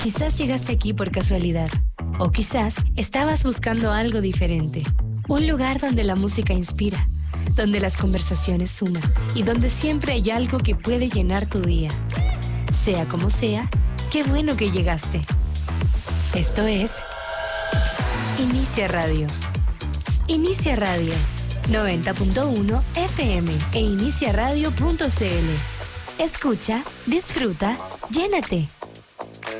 Quizás llegaste aquí por casualidad, o quizás estabas buscando algo diferente. Un lugar donde la música inspira, donde las conversaciones suman y donde siempre hay algo que puede llenar tu día. Sea como sea, qué bueno que llegaste. Esto es Inicia Radio. Inicia Radio 90.1 FM e iniciaradio.cl. Escucha, disfruta, llénate.